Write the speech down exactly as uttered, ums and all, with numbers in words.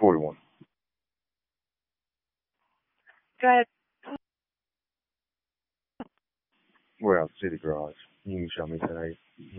forty-one. Go ahead. We're out city garage. You can show me tonight.